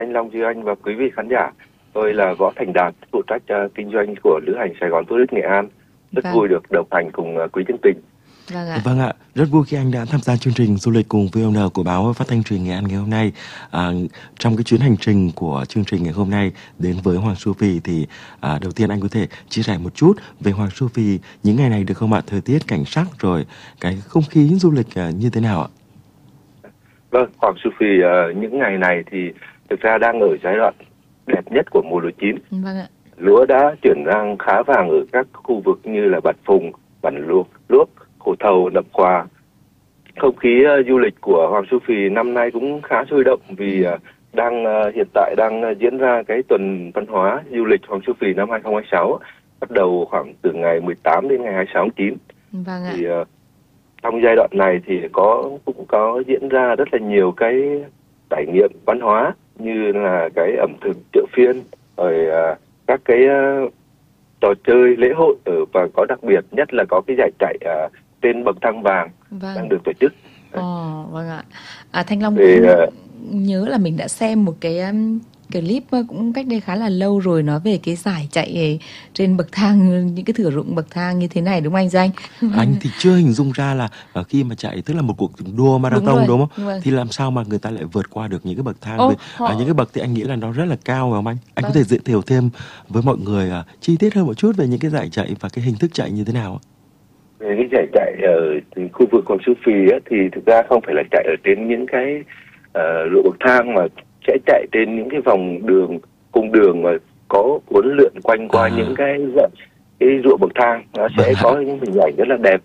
Anh Long Duy Anh và quý vị khán giả. Tôi là Võ Thành Đạt, phụ trách kinh doanh của Lữ hành Sài Gòn Tourist Nghệ An. Rất Vâng, vui được đồng hành cùng quý chương trình. vâng ạ. Vâng ạ, rất vui khi anh đã tham gia chương trình du lịch cùng VON của báo Phát thanh Truyền hình Nghệ An ngày hôm nay. Trong cái chuyến hành trình của chương trình ngày hôm nay đến với Hoàng Su Phi thì đầu tiên anh có thể chia sẻ một chút về Hoàng Su Phi những ngày này được không ạ? Thời tiết, cảnh sắc rồi cái không khí du lịch như thế nào ạ? Vâng, Hoàng Su Phi những ngày này thì thực ra đang ở giai đoạn đẹp nhất của mùa lúa chín. Vâng ạ. Lúa đã chuyển sang khá vàng ở các khu vực như là Bản Phùng, Bản Luốc, Hồ Thầu, Nậm Khòa. Không khí du lịch của Hoàng Su Phi năm nay cũng khá sôi động vì hiện tại đang diễn ra cái tuần văn hóa du lịch Hoàng Su Phi năm 2026, bắt đầu khoảng từ ngày 18 đến ngày 26 tháng 9. Vâng ạ. Thì trong giai đoạn này thì cũng có diễn ra rất là nhiều cái trải nghiệm văn hóa như là cái ẩm thực chợ phiên, rồi các cái trò chơi lễ hội và có đặc biệt nhất là có cái giải chạy trên bậc thang vàng đang Vâng. được tổ chức. Vâng ạ. Thanh Long Thì cũng nhớ là mình đã xem một cái clip cũng cách đây khá là lâu rồi, nói về cái giải chạy trên bậc thang, những cái thửa ruộng bậc thang như thế này, đúng không anh Doanh? Anh thì chưa hình dung ra là khi mà chạy tức là một cuộc đua marathon rồi, đúng không? vâng. Thì làm sao mà người ta lại vượt qua được những cái bậc thang? Những cái bậc thì anh nghĩ là nó rất là cao phải không anh? Anh có Vâng. thể giới thiệu thêm với mọi người chi tiết hơn một chút về những cái giải chạy và cái hình thức chạy như thế nào ạ? về cái giải chạy ở khu vực Hoàng Su Phi thì thực ra không phải là chạy ở trên những cái ruộng bậc thang, mà sẽ chạy trên những cái vòng đường, cung đường mà có uốn lượn quanh qua những cái ruộng bậc thang. Nó sẽ có những hình ảnh rất là đẹp.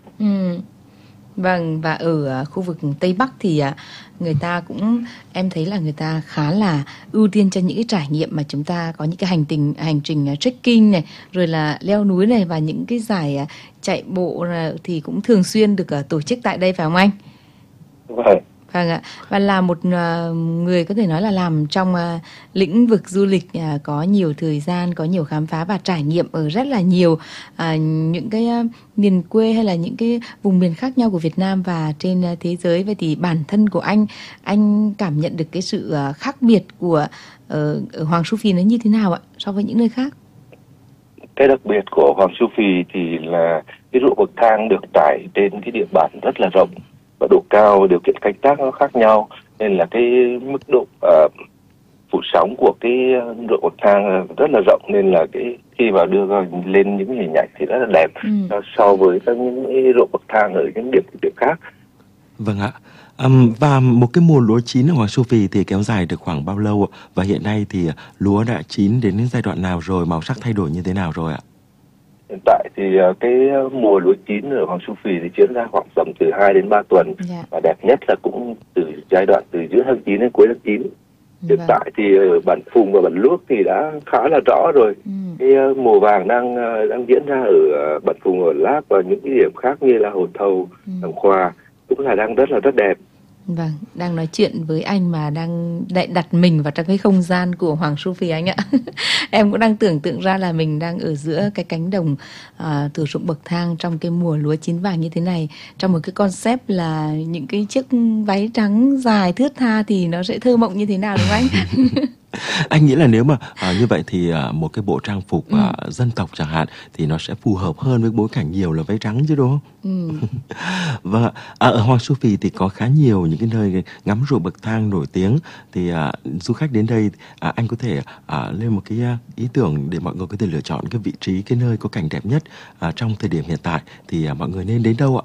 Vâng, và ở khu vực Tây Bắc thì người ta cũng, em thấy là người ta khá là ưu tiên cho những cái trải nghiệm mà chúng ta có những cái hành trình trekking này, rồi là leo núi này, và những cái giải chạy bộ thì cũng thường xuyên được tổ chức tại đây phải không anh? Vâng. Vâng ạ. Và là một người có thể nói là làm trong lĩnh vực du lịch, có nhiều thời gian, có nhiều khám phá và trải nghiệm ở rất là nhiều những cái miền quê hay là những cái vùng miền khác nhau của Việt Nam và trên thế giới. Vậy thì bản thân của anh cảm nhận được cái sự khác biệt của ở Hoàng Su Phi nó như thế nào ạ, so với những nơi khác? Cái đặc biệt của Hoàng Su Phi thì là cái ruộng bậc thang được trải trên cái địa bàn rất là rộng, và độ cao, điều kiện canh tác nó khác nhau, nên là cái mức độ phủ sóng của cái ruộng bậc thang rất là rộng, nên là cái khi mà đưa lên những hình ảnh thì rất là đẹp so với những cái ruộng bậc thang ở những điểm khác. Vâng ạ. Và một cái mùa lúa chín ở Hoàng Su Phi thì kéo dài được khoảng bao lâu ạ? Và hiện nay thì lúa đã chín đến giai đoạn nào rồi, màu sắc thay đổi như thế nào rồi ạ? Hiện tại thì cái mùa lúa chín ở Hoàng Su Phi thì diễn ra khoảng tầm từ 2 đến 3 tuần. Và đẹp nhất là cũng từ giai đoạn từ giữa tháng 9 đến cuối tháng 9. Hiện tại thì ở Bản Phùng và Bản Luốc thì đã khá là rõ rồi. Cái mùa vàng đang diễn ra ở Bản Phùng, ở Lác và những cái điểm khác như là Hồ Thầu, Nậm Khòa cũng là đang rất đẹp. Vâng, đang nói chuyện với anh mà đang đặt mình vào trong cái không gian của Hoàng Su Phi anh ạ. Em cũng đang tưởng tượng ra là mình đang ở giữa cái cánh đồng thửa ruộng bậc thang trong cái mùa lúa chín vàng như thế này, trong một cái concept là những cái chiếc váy trắng dài thướt tha thì nó sẽ thơ mộng như thế nào đúng không anh? Anh nghĩ là nếu mà như vậy thì một cái bộ trang phục dân tộc chẳng hạn thì nó sẽ phù hợp hơn với bối cảnh nhiều là váy trắng chứ đúng không? Vâng ạ. Ở Hoàng Su Phi thì có khá nhiều những cái nơi ngắm ruộng bậc thang nổi tiếng, thì du khách đến đây anh có thể lên một cái ý tưởng để mọi người có thể lựa chọn cái vị trí, cái nơi có cảnh đẹp nhất trong thời điểm hiện tại thì mọi người nên đến đâu ạ?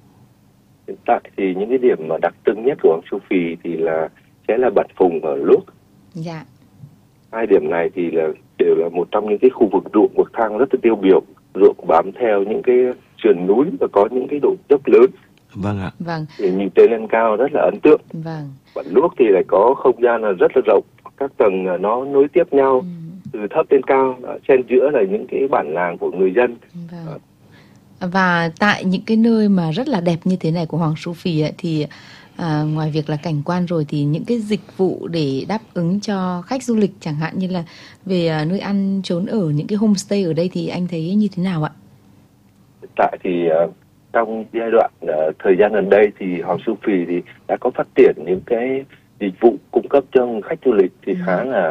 Hiện tại thì những cái điểm mà đặc trưng nhất của Hoàng Su Phi thì sẽ là Bản Phùng và Luốc. Dạ. Hai điểm này thì đều là một trong những cái khu vực ruộng bậc thang rất là tiêu biểu, ruộng bám theo những cái sườn núi và có những cái độ dốc lớn. Vâng ạ. Vâng. Thì nhìn trên lên cao rất là ấn tượng. Vâng. Bản Luốc thì lại có không gian là rất là rộng, các tầng nó nối tiếp nhau từ thấp lên cao, xen giữa là những cái bản làng của người dân. Vâng. Và tại những cái nơi mà rất là đẹp như thế này của Hoàng Su Phi thì ngoài việc là cảnh quan rồi thì những cái dịch vụ để đáp ứng cho khách du lịch, chẳng hạn như là về nơi ăn trốn ở, những cái homestay ở đây thì anh thấy như thế nào ạ? Hiện tại thì trong giai đoạn thời gian gần đây thì Hoàng Su Phi thì đã có phát triển những dịch vụ cung cấp cho khách du lịch thì khá là